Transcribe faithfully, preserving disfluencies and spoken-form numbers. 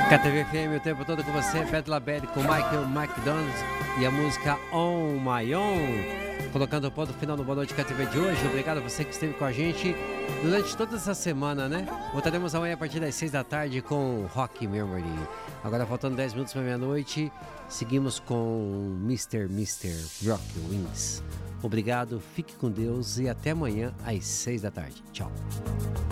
K T V F M o tempo todo com você, Bad Labed com Michael McDonald e a música On My Own. Colocando o ponto final no Boa Noite K T V de hoje. Obrigado a você que esteve com a gente durante toda essa semana, né? Voltaremos amanhã a partir das seis da tarde com Rock Memory. Agora faltando dez minutos para meia-noite, seguimos com mister mister Rock Wings. Obrigado, fique com Deus e até amanhã às seis da tarde. Tchau.